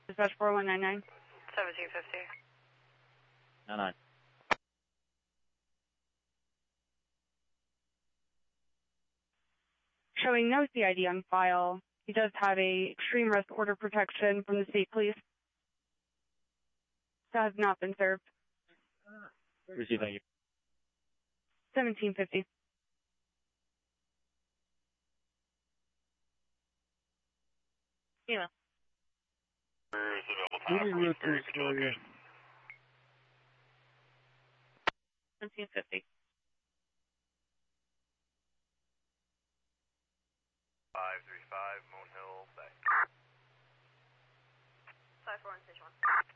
Dispatch 4199. 1750. 99. Showing no CID on file. He does have a extreme arrest order protection from the state police. That has not been served. Receive, thank you. 1750. Email. Moving route to Astoria. 1750. 535 Moon Hill Bay. 541 Station 1.